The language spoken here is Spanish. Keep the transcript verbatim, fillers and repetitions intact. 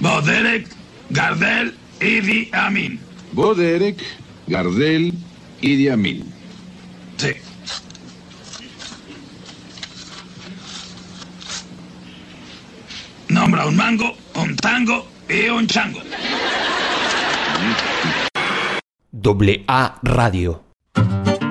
Boderek, Gardel, Idi Amin. Boderek, Gardel, Idi Amin. Sí. Nombra un mango, un tango y un chango. Doble A Radio.